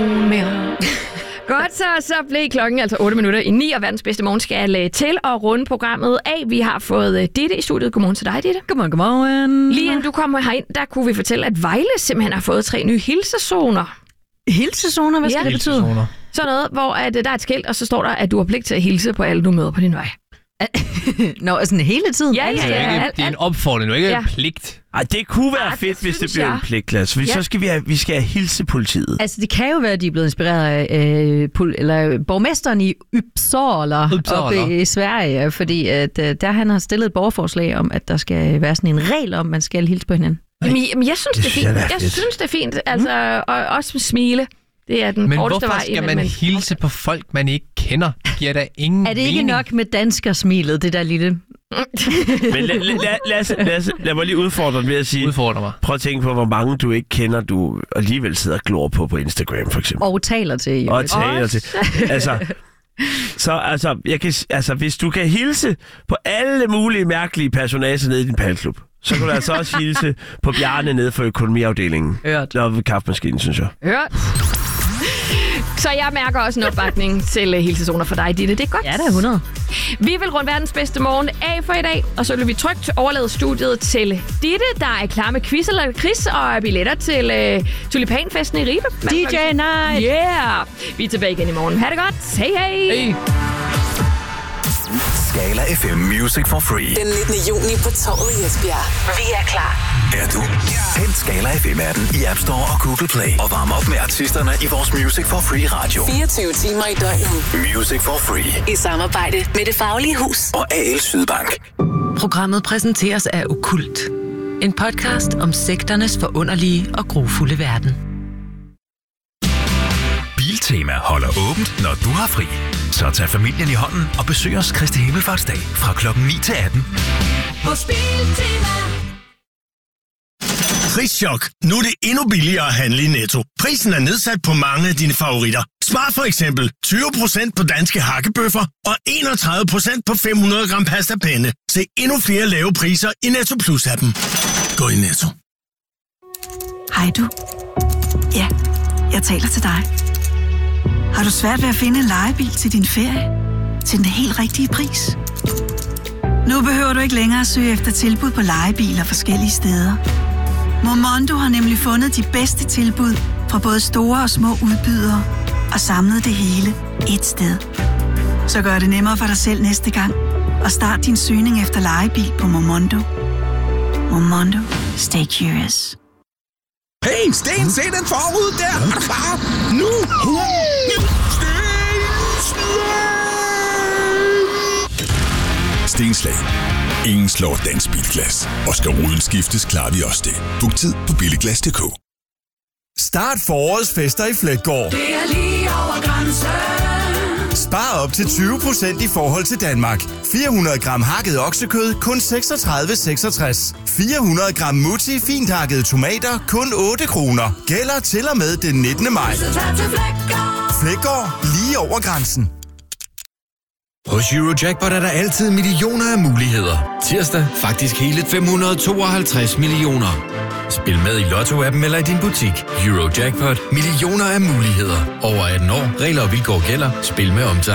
mere. Godt, så blev klokken altså 8 minutter i 9, og verdens bedste morgen skal til at runde programmet af. Vi har fået Ditte i studiet. Godmorgen til dig, Ditte. Godmorgen. Lige inden du kommer herind, der kunne vi fortælle, at Vejle simpelthen har fået 3 nye hilsezoner. Hilsezoner? Hvad skal det betyde? Sådan noget, hvor der er et skilt, og så står der, at du har pligt til at hilse på alle, du møder på din vej. Nå, sådan hele tiden? Ja. Det er en opfordring, ikke en pligt. Ej, det kunne være fedt, hvis det blev en pligt, Lasse. Så skal vi skal hilse politiet. Altså, det kan jo være, at de er blevet inspireret af borgmesteren i Uppsala oppe i Sverige, fordi at, der han har stillet et borgerforslag om, at der skal være sådan en regel om, man skal hilse på hinanden. Jamen, jeg synes, det er fint. Jeg synes, det er fint. Altså, og også smile. Det er den korteste vej. Men hvorfor skal man hilse på folk, man ikke kender? Det giver da ingen Er det ikke mening. nok med danskersmilet, det der lille? Men lad mig lige udfordre dig ved at sige... Udfordre mig. Prøv at tænke på, hvor mange du ikke kender, du alligevel sidder og glor på Instagram, for eksempel. Og taler til. Jo. Og taler til. Altså, hvis du kan hilse på alle mulige mærkelige personager nede i din paddelklub, så kan du altså også hilse på Bjarne nede for økonomiafdelingen. Hørt. Der ved kaffemaskinen, synes jeg. Hørt. Så jeg mærker også en opbakning til hilsezoner for dig, Ditte. Det er godt. Ja, det er 100. Vi vil runde verdens bedste morgen af for i dag, og så vil vi trygt overlade studiet til Ditte, der er klar med quiz eller Chris og billetter til Tulipanfesten i Ribe. DJ Night! Yeah! Vi er tilbage igen i morgen. Ha' det godt. Hej. Skala FM Music for Free. Den 19. juni på Torvet i Esbjerg. Vi er klar. Er du? Hent Skala FM-appen i App Store og Google Play. Og varm op med artisterne i vores Music for Free radio. 24 timer i døgnet. Music for Free. I samarbejde med Det Faglige Hus. Og AL Sydbank. Programmet præsenteres af Okkult. En podcast om sekternes forunderlige og grufulde verden. Biltema holder åbent, når du har fri. Så tag familien i hånden og besøg os Kristi Himmelfartsdag fra klokken 9 til 18. Hos Biltema. Prischok. Nu er det endnu billigere at handle i Netto. Prisen er nedsat på mange af dine favoritter. Smart for eksempel 20% på danske hakkebøffer og 31% på 500 gram pasta penne. Se endnu flere lave priser i Netto Plus-appen. Gå i Netto. Hej du. Ja, jeg taler til dig. Har du svært ved at finde en lejebil til din ferie? Til den helt rigtige pris? Nu behøver du ikke længere at søge efter tilbud på lejebiler forskellige steder. Momondo har nemlig fundet de bedste tilbud fra både store og små udbydere og samlet det hele ét sted. Så gør det nemmere for dig selv næste gang og start din søgning efter lejebil på Momondo. Momondo. Stay curious. Hey, Sten, se den forud der! Er du klar? Nu! Stenslag. Ingen slår dansk bilglas. Og skal ruden skiftes, klarer vi også det. Book tid på billiglas.dk. Start forårets fester i Fleggaard. Det er lige over grænsen. Spar op til 20% i forhold til Danmark. 400 gram hakket oksekød, kun 36,66. 400 gram Mutti fint hakkede tomater, kun 8 kroner. Gælder til og med den 19. maj. Fleggaard, lige over grænsen. Hos Eurojackpot er der altid millioner af muligheder. Tirsdag faktisk hele 552 millioner. Spil med i Lotto-appen eller i din butik. Eurojackpot. Millioner af muligheder. Over 18 år. Regler og vilkår gælder. Spil med omtanke.